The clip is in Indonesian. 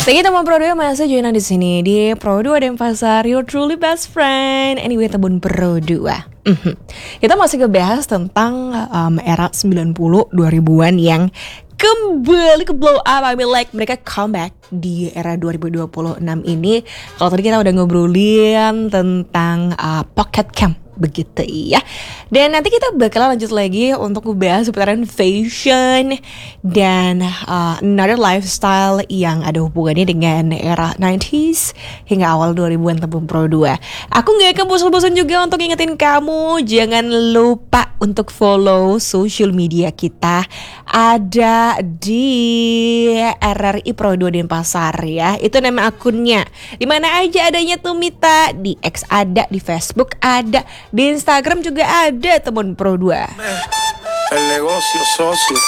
Thank you teman Pro 2 masih joinan di sini di Pro 2 Denpasar, your truly best friend. Anyway, teman Pro 2. Kita masih ngebahas tentang era 90 2000-an yang kembali ke blow up. I mean like mereka comeback di era 2026 ini. Kalau tadi kita udah ngobrolin tentang Pocket Camp begitu ya. Dan nanti kita bakalan lanjut lagi untuk ngebahas seputaran fashion dan another lifestyle yang ada hubungannya dengan era 90s hingga awal 2000-an teman Pro 2. Aku gak akan bosan-bosan juga untuk ingetin kamu, jangan lupa untuk follow social media kita. Ada di RRI Pro 2 Denpasar ya. Itu nama akunnya. Dimana aja adanya tuh Mita. Di X ada, di Facebook ada, di Instagram juga ada teman Pro 2. El negocio socio.